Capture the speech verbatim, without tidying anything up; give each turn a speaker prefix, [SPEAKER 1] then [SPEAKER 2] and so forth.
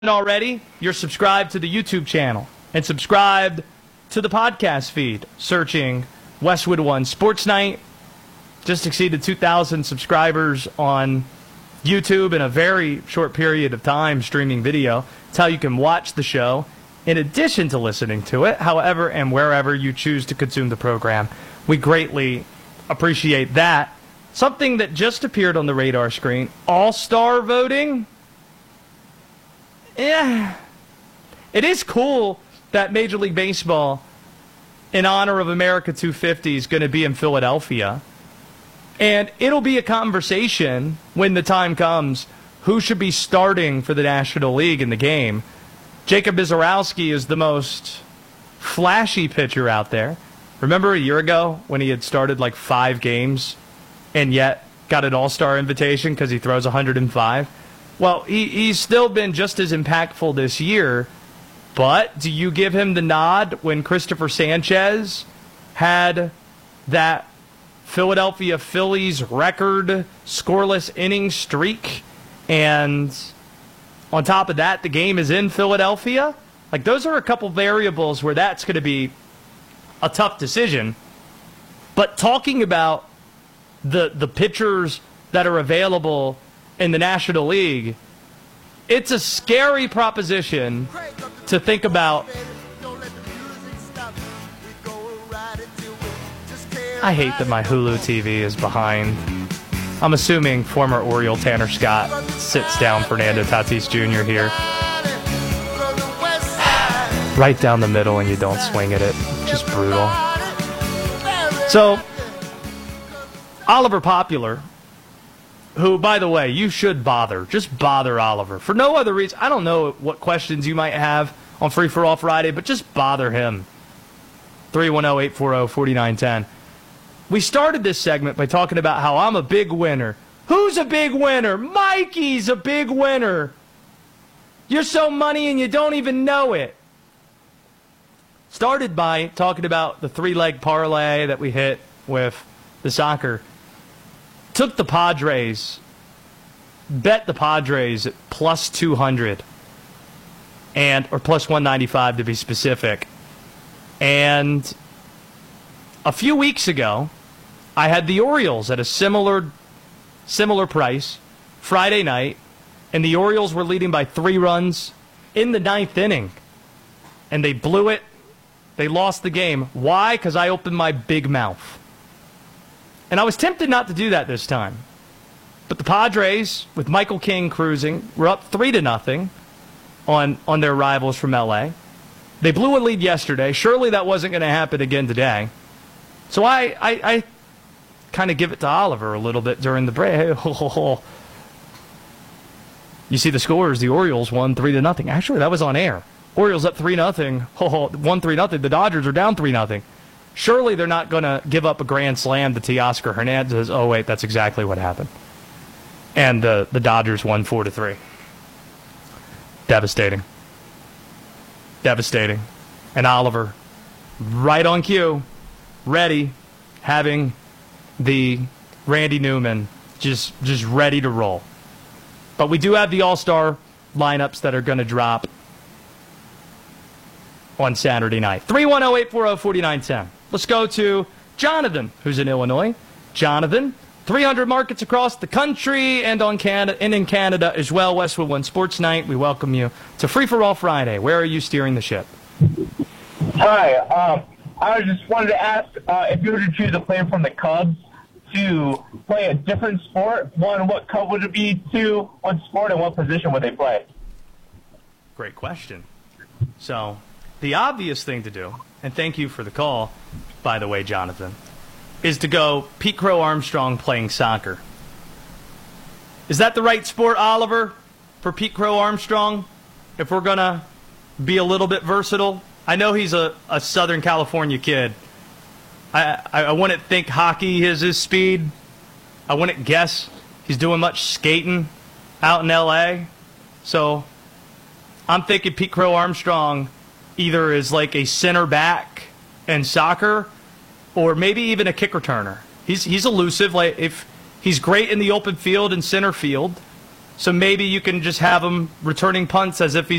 [SPEAKER 1] already, you're subscribed to the YouTube channel and subscribed to the podcast feed, searching Westwood One Sports Night. Just exceeded two thousand subscribers on YouTube in a very short period of time streaming video. It's how you can watch the show in addition to listening to it, however and wherever you choose to consume the program. We greatly appreciate that. Something that just appeared on the radar screen, all-star voting. Yeah, it is cool that Major League Baseball, in honor of America two fifty, is going to be in Philadelphia. And it'll be a conversation when the time comes who should be starting for the National League in the game. Jacob Misiorowski is the most flashy pitcher out there. Remember a year ago when he had started like five games and yet got an all-star invitation because he throws one hundred five? Well, he, he's still been just as impactful this year, but do you give him the nod when Christopher Sanchez had that Philadelphia Phillies record scoreless inning streak, and on top of that, the game is in Philadelphia? Like, those are a couple variables where that's going to be a tough decision. But talking about the the pitchers that are available in the National League, it's a scary proposition to think about. I hate that my Hulu T V is behind. I'm assuming former Oriole Tanner Scott sits down Fernando Tatis Junior here. Right down the middle and you don't swing at it. Just brutal. So, Oliver Popular, who, by the way, you should bother. Just bother Oliver. For no other reason. I don't know what questions you might have on Free For All Friday, but just bother him. three one zero, eight four zero, four nine one zero. We started this segment by talking about how I'm a big winner. Who's a big winner? Mikey's a big winner. You're so money and you don't even know it. Started by talking about the three-leg parlay that we hit with the soccer. Took the Padres, bet the Padres at plus two hundred, and or plus one ninety-five to be specific. And a few weeks ago, I had the Orioles at a similar similar price Friday night, and the Orioles were leading by three runs in the ninth inning, and they blew it. They lost the game. Why? Because I opened my big mouth. And I was tempted not to do that this time. But the Padres, with Michael King cruising, were up three to nothing on, on their rivals from L A. They blew a lead yesterday. Surely that wasn't going to happen again today. So I, I, I kind of give it to Oliver a little bit during the break. You see the scores. The Orioles won three to nothing. Actually, that was on air. Orioles up three nothing. One three nothing. The Dodgers are down three nothing. Surely they're not going to give up a grand slam to Teoscar Hernandez. Oh, wait, that's exactly what happened. And uh, the Dodgers won four to three. Devastating. Devastating. And Oliver, right on cue, ready, having the Randy Newman just, just ready to roll. But we do have the all-star lineups that are going to drop on Saturday night. three one zero, eight four zero, four nine one zero. Let's go to Jonathan, who's in Illinois. Jonathan, three hundred markets across the country and on Canada and in Canada as well. Westwood One Sports Night. We welcome you to Free For All Friday. Where are you steering the ship?
[SPEAKER 2] Hi. Um, I just wanted to ask uh, if you were to choose a player from the Cubs to play a different sport, one, what Cub would it be? Two, what sport and what position would they play?
[SPEAKER 1] Great question. So, the obvious thing to do, and thank you for the call, by the way, Jonathan, is to go Pete Crow Armstrong playing soccer. Is that the right sport, Oliver, for Pete Crow Armstrong, if we're going to be a little bit versatile? I know he's a, a Southern California kid. I, I, I wouldn't think hockey is his speed. I wouldn't guess he's doing much skating out in L A. So I'm thinking Pete Crow Armstrong either is like a center back in soccer or maybe even a kick returner. He's he's elusive. Like if he's great in the open field and center field, So maybe you can just have him returning punts as if he's